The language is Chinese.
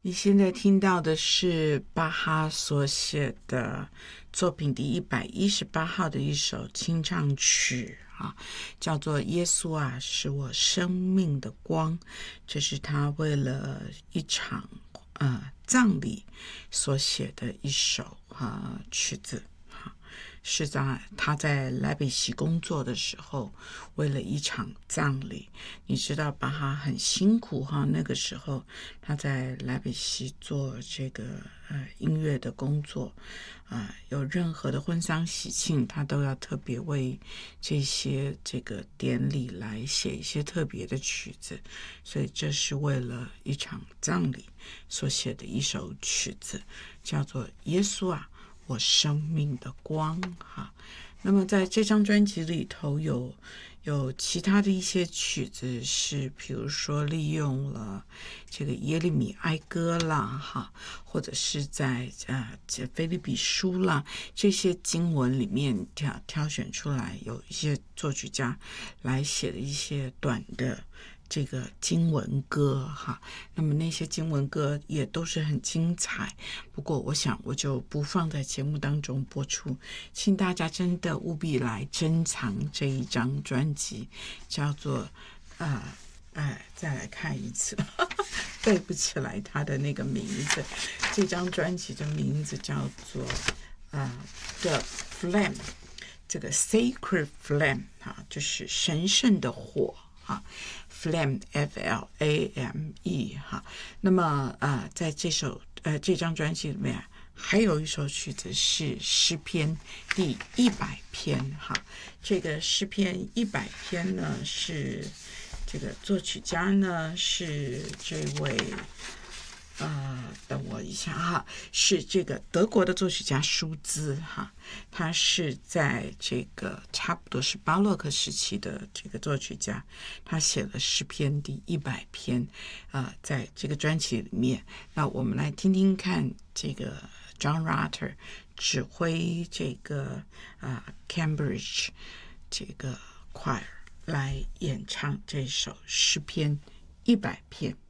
你现在听到的是巴哈所写的作品第118号的一首清唱曲叫做《耶稣啊，是我生命的光》。这是他为了一场葬礼所写的一首曲子。是在他在莱比锡工作的时候，为了一场葬礼，你知道巴哈很辛苦那个时候他在莱比锡做这个音乐的工作有任何的婚丧喜庆，他都要特别为这个典礼来写一些特别的曲子，所以这是为了一场葬礼所写的一首曲子，叫做《耶稣啊，我生命的光》那么在这张专辑里头有其他的一些曲子是比如说利用了这个耶利米哀歌啦或者是在腓立比书啦这些经文里面挑选出来，有一些作曲家来写的一些短的这个经文歌那么那些经文歌也都是很精彩，不过我想我就不放在节目当中播出，请大家真的务必来珍藏这一张专辑，叫做再来看一次对不起来他的那个名字，这张专辑的名字叫做The Flame， 这个 Sacred Flame 就是神圣的火Flame F-L-A-M-E 那么在这张专辑里面还有一首曲子是诗篇第100篇这个诗篇100篇呢是这个作曲家呢是这位等我一下是这个德国的作曲家舒兹他是在这个差不多是巴洛克时期的这个作曲家，他写了诗篇第100篇在这个专辑里面，那我们来听听看这个 John Rutter 指挥这个Cambridge 这个 choir 来演唱这首诗篇100篇。